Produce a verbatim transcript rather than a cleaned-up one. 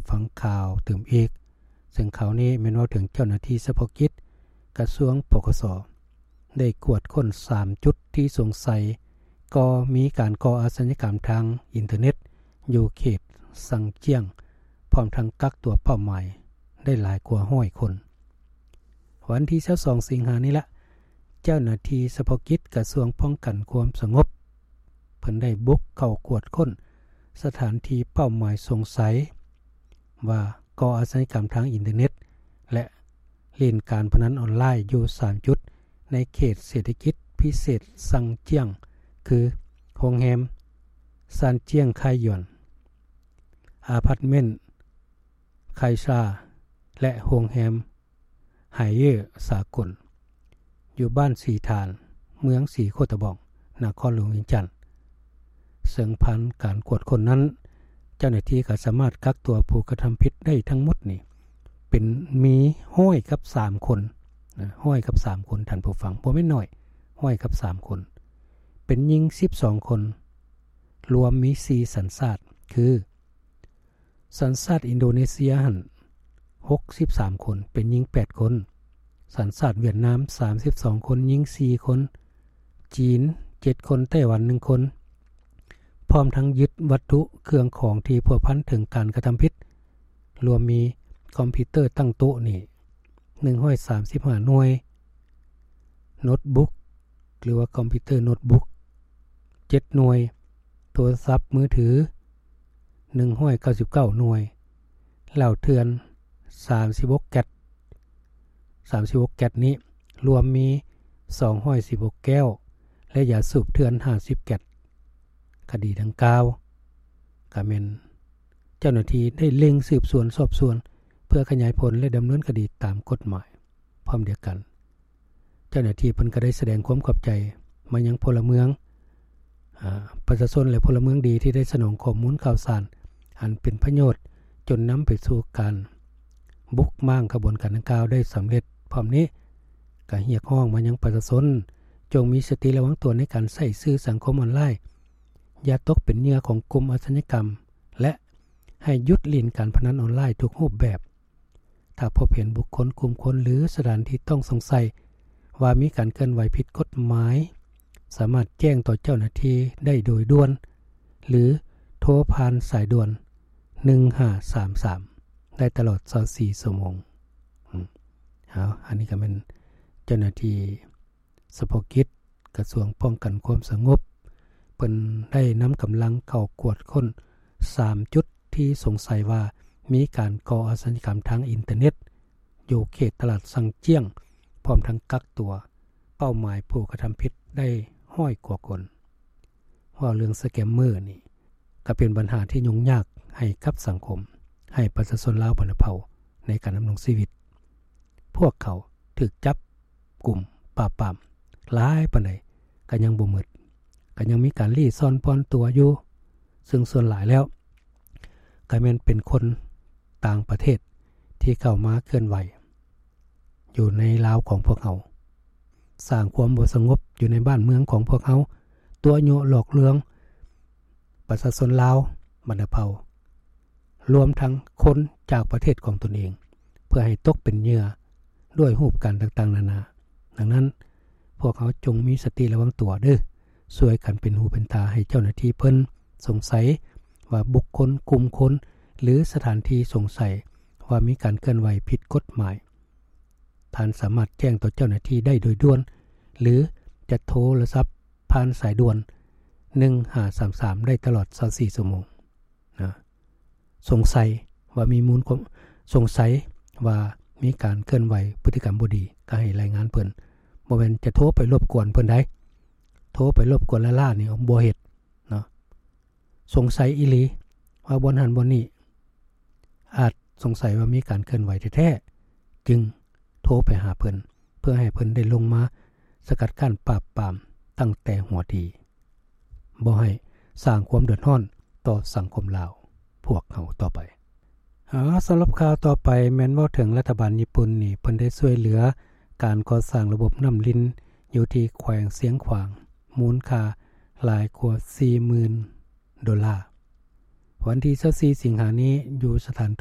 ฟังข่าวตื่มอีกซึ่งเขานี้แม้นว่าถึงเจ้าหน้าที่เฉพาะกิจกระทรวงปกสได้กวดค้นสามจุดที่สงสัยก็มีการก่ออาชญากรรมทางอินเทอร์เน็ตอยู่เขตสังเจียงพร้อมทั้งกักตัวเป้าหมายได้หลายกว่าร้อยคนวันที่ยี่สิบสองสิงหาคมนี้ละเจ้าหน้าที่เฉพาะกิจกระทรวงป้องกันความสงบเพิ่นได้บุกเข้ากวดค้นสถานที่เป้าหมายสงสัยว่าก่ออาชญากรรมทางอินเทอร์เน็ตและเล่นการพนันออนไลน์อยู่สามจุดในเขตเศรษฐกิจพิเศษซังเจียงคือโรงแรมซานเจียงไคหยวนอาพาร์ตเมนต์ไคชาและโรงแรมไฮเยอร์สากลอยู่บ้านสีฐานเมืองสีโคตะบองนครหลวงเวียงจันทน์ซึ่งพันการกวดคนนั้นเจ้าหน้าที่ก็สามารถกักตัวผู้กระทำผิดได้ทั้งหมดนี่เป็นมีห้อยกับสามคนนะห้อยกับสามคนท่านผู้ฟังบ่แม่นน้อยห้อยกับสามคนเป็นหญิงสิบสองคนรวมมีสี่สัญชาติคือสัญชาติอินโดนีเซียหั่นหกสิบสามคนเป็นหญิงแปดคนสัญชาติเวียดนามสามสิบสองคนหญิงสี่คนจีนเจ็ดคนไต้หวันหนึ่งคนพร้อมทั้งยึดวัตถุเครื่องของที่พัวพันถึงการกระทำผิดรวมมีคอมพิวเตอร์ตั้งโต๊ะนี่หนึ่งร้อยสามสิบห้าหน่วยโน้ตบุ๊กหรือว่าคอมพิวเตอร์โน้ตบุ๊กเจ็ดหน่วยโทรศัพท์มือถือหนึ่งร้อยเก้าสิบเก้าหน่วยเหล้าเถื่อนสามสิบหกแก๊สสามสิบหกแก๊สนี้รวมมีสองร้อยสิบหกแก้วและยาสูบเถื่อนห้าสิบแก๊สคดีดังกล่าวก็แม่นเจ้าหน้าที่ได้เร่งสืบสวนสอบสวนเพื่อขยายผลและดำเนินคดีตามกฎหมายพร้อมเดียวกันเจ้าหน้าที่เพิ่นก็ได้แสดงความขอบใจมายังพลเมืองอ่าประชาชนและพลเมืองดีที่ได้สนองข้อมูลข่าวสารอันเป็นประโยชน์จนนำไปสู่การบุกม้างขบวนการดังกล่าวได้สำเร็จพร้อมนี้ก็เรียกร้องมายังประชาชนจงมีสติระวังตัวในการใช้สื่อสังคมออนไลน์อย่าตกเป็นเหยื่อของกลุ่มอาชญากรรมและให้หยุดเล่นการพนันออนไลน์ทุกรูปแบบถ้าพบเห็นบุคคลกลุ่มคนหรือสถานที่ต้องสงสัยว่ามีการเคลื่อนไหวผิดกฎหมายสามารถแจ้งต่อเจ้าหน้าที่ได้โดยด่วนหรือโทรผ่านสายด่วนหนึ่งห้าสามสามได้ตลอดยี่สิบสี่ชั่วโมงอืมเอาอันนี้ก็เป็นเจ้าหน้าที่เฉพาะกิจกระทรวงป้องกันความสงบเพิ่นได้นำกำลังเข้ากวดค้นสามจุดที่สงสัยว่ามีการก่ออาชญากรรมทางอินเทอร์เน็ตอยู่เขตตลาดซังเจียงพร้อมทั้งกักตัวเป้าหมายผู้กระทำผิดได้ห้อยกว่าคนว่าเรื่องสแกมเมอร์นี่ก็เป็นปัญหาที่ยุ่งยากให้กับสังคมให้ประชาชนลาวบรรเผาในการดำรงชีวิตพวกเขาถูกจับกลุ่มปราบปรามหลายปานใดก็ยังบ่หมดก็ยังมีการลี้ซ่อนปอนตัวอยู่ซึ่งส่วนหลายแล้วก็แม่นเป็นคนต่างประเทศที่เข้ามาเคลื่อนไหวอยู่ในลาวของพวกเขาสร้างความบ่สงบอยู่ในบ้านเมืองของพวกเขาตัวโยหลอกลวงประชาชนลาวบรรเผารวมทั้งคนจากประเทศของตนเองเพื่อให้ตกเป็นเหยื่อด้วยรูปการต่างๆนานาดังนั้นพวกเขาจงมีสติระวังตัวเด้อช่วยกันเป็นหูเป็นตาให้เจ้าหน้าที่เพิ่นสงสัยว่าบุคคลกลุ่มคนหรือสถานที่สงสัยว่ามีการเคลื่อนไหวผิดกฎหมายท่านสามารถแจ้งต่อเจ้าหน้าที่ได้โดยด่วนหรือจะโทรศัพท์ผ่านสายด่วนหนึ่งห้าสามสามได้ตลอดยี่สิบสี่ชั่วโมงนะสงสัยว่ามีมูลสงสัยว่ามีการเคลื่อนไหวพฤติกรรมบ่ดีก็ให้รายงานเพิ่นบ่แม่นจะโทรไปรบกวนเพิ่นได้โทรไปรบกวนล่าๆนี่บ่เฮ็ดเนาะสงสัยอีหลีว่าบ่หันบ่นี่อาจสงสัยว่ามีการเคลื่อนไหวแท้ๆจึงโทรไปหาเพิ่นเพื่อให้เพิ่นได้ลงมาสกัดกั้นปราบปรามตั้งแต่หัวทีบ่ให้สร้างความเดือดร้อนต่อสังคมลาวพวกเขาต่อไปอ๋อสำหรับข่าวต่อไปแม้นว่าถึงรัฐบาลญี่ปุ่นนี่เพิ่นได้ช่วยเหลือการก่อสร้างระบบน้ำลิ้นอยู่ที่แขวงเสียงขวางมูลค่าหลายกว่า สี่หมื่น ดอลลาร์วันที่ยี่สิบสี่สิงหาคมนี้อยู่สถาน